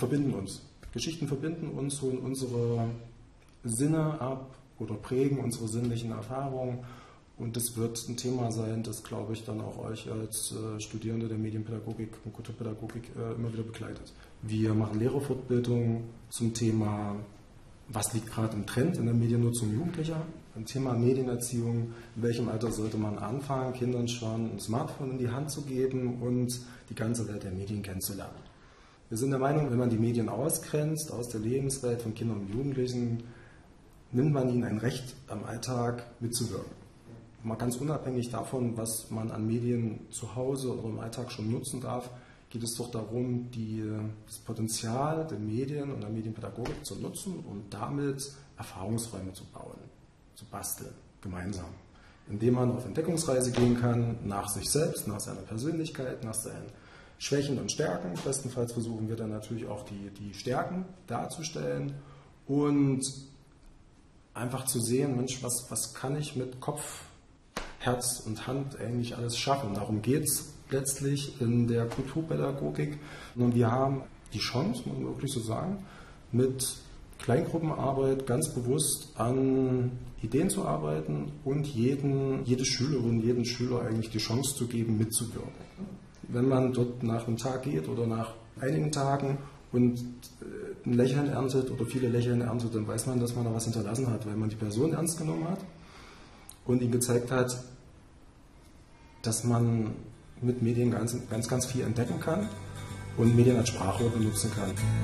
verbinden uns. Geschichten verbinden uns, holen unsere Sinne ab oder prägen unsere sinnlichen Erfahrungen. Und das wird ein Thema sein, das, glaube ich, dann auch euch als Studierende der Medienpädagogik und Kulturpädagogik immer wieder begleitet. Wir machen Lehrerfortbildungen zum Thema, was liegt gerade im Trend in der Mediennutzung Jugendlicher. Ein Thema Medienerziehung, in welchem Alter sollte man anfangen, Kindern schon ein Smartphone in die Hand zu geben und die ganze Welt der Medien kennenzulernen. Wir sind der Meinung, wenn man die Medien ausgrenzt aus der Lebenswelt von Kindern und Jugendlichen, nimmt man ihnen ein Recht am Alltag mitzuwirken. Mal ganz unabhängig davon, was man an Medien zu Hause oder im Alltag schon nutzen darf, geht es doch darum, das Potenzial der Medien und der Medienpädagogik zu nutzen und damit Erfahrungsräume zu bauen, zu basteln, gemeinsam. Indem man auf Entdeckungsreise gehen kann, nach sich selbst, nach seiner Persönlichkeit, nach seinen Schwächen und Stärken. Bestenfalls versuchen wir dann natürlich auch die Stärken darzustellen und einfach zu sehen, Mensch, was kann ich mit Kopf, Herz und Hand eigentlich alles schaffen? Darum geht es letztlich in der Kulturpädagogik. Und wir haben die Chance, muss man wirklich so sagen, mit Kleingruppenarbeit ganz bewusst an Ideen zu arbeiten und jede Schülerin, jeden Schüler eigentlich die Chance zu geben, mitzuwirken. Wenn man dort nach einem Tag geht oder nach einigen Tagen und ein Lächeln erntet oder viele Lächeln erntet, dann weiß man, dass man da was hinterlassen hat, weil man die Person ernst genommen hat und ihm gezeigt hat, dass man mit Medien ganz viel entdecken kann und Medien als Sprachrohr benutzen kann.